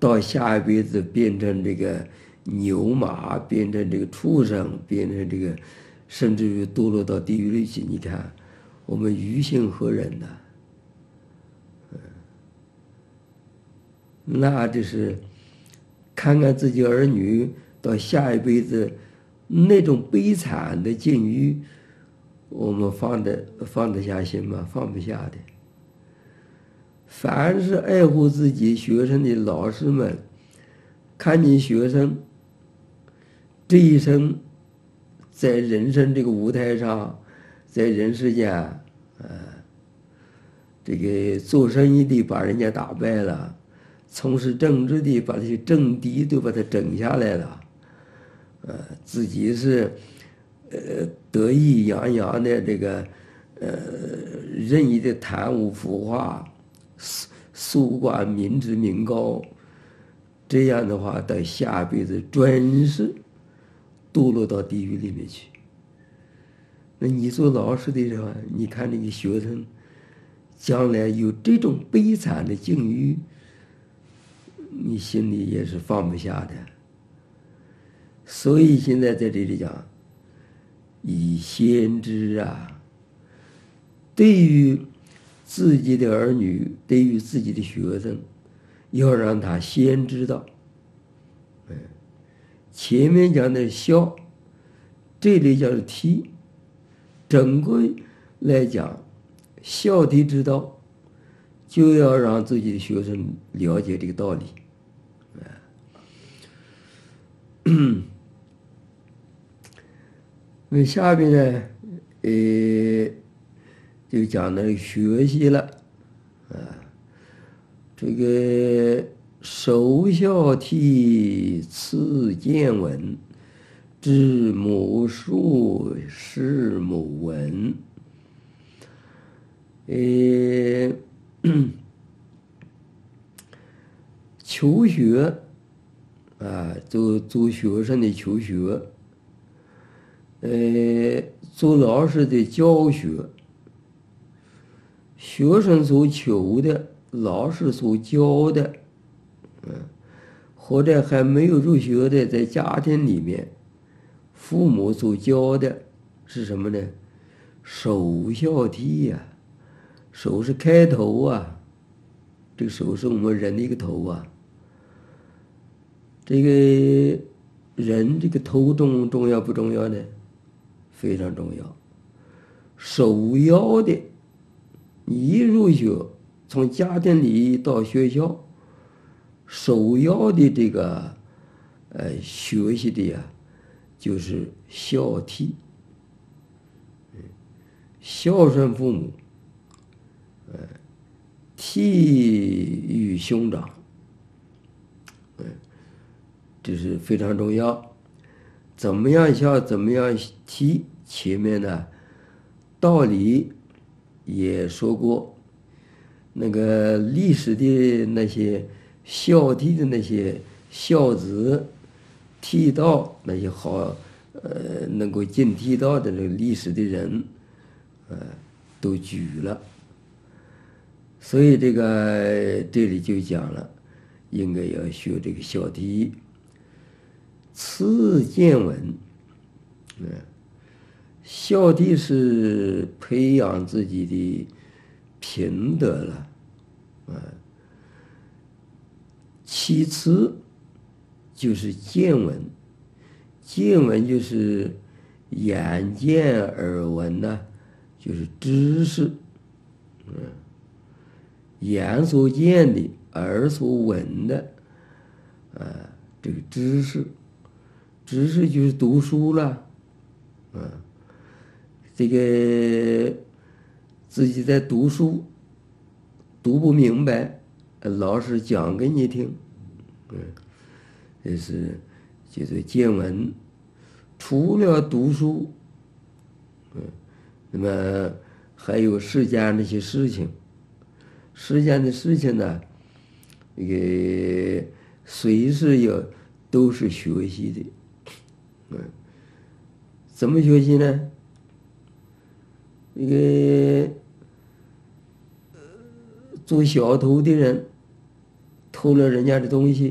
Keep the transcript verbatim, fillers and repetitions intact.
到下一辈子变成这个牛马，变成这个畜生，变成这个，甚至于堕落到地狱里去。你看，我们于心何忍呢？那就是看看自己儿女到下一辈子那种悲惨的境遇，我们放得放得下心吗？放不下的。凡是爱护自己学生的老师们，看见学生这一生在人生这个舞台上，在人世间，呃，这个做生意的把人家打败了，从事政治的把这些政敌都把他整下来了，呃，自己是呃得意洋洋的这个呃任意的贪污腐化，搜刮民脂民膏，这样的话到下辈子准是堕落到地狱里面去。那你做老师的人，你看那个学生将来有这种悲惨的境遇，你心里也是放不下的。所以现在在这里讲，以先知啊，对于自己的儿女，对于自己的学生，要让他先知道。嗯，前面讲的孝，这里讲的悌，整个来讲，孝悌之道，就要让自己的学生了解这个道理。嗯，那下边呢，呃，就讲那个学习了，啊，这个首孝悌，次见闻，知母术，识母文。呃，求学啊，做做学生的求学，呃，做老师的教学，学生所求的，老师所教的，嗯，或者还没有入学的，在家庭里面，父母所教的是什么呢？首孝悌呀，首是开头啊，这个首是我们人的一个头啊。这个人这个头重重要不重要呢？非常重要。首要的，你一入学，从家庭里到学校，首要的这个呃学习的呀，就是孝悌，孝顺父母，呃，悌于兄长，嗯，这是非常重要。怎么样孝，怎么样悌，前面呢道理也说过。那个历史的那些孝悌的那些孝子，悌道那些好，呃，能够尽悌道的那个历史的人，呃，都举了。所以这个这里就讲了，应该要学这个孝悌。次见闻，嗯，孝悌是培养自己的品德了，啊，其次就是见闻，见闻就是眼见耳闻呢，就是知识，嗯，眼所见的，耳所闻的，啊，这个知识。知识就是读书了，嗯，这个自己在读书，读不明白，老师讲给你听，嗯，这是叫做见闻。除了读书，嗯，那么还有世间那些事情，世间的事情呢，那个随时要都是学习的。嗯，怎么学习呢？那个做小偷的人偷了人家的东西，